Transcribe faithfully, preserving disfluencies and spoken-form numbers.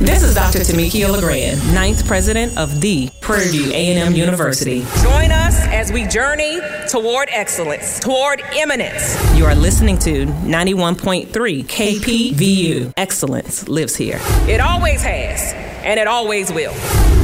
This is Doctor Tamikia LeGrand, ninth president of the Prairie View A and M University. Join us as we journey toward excellence, toward eminence. You are listening to ninety-one point three K P V U. Excellence lives here. It always has, and it always will.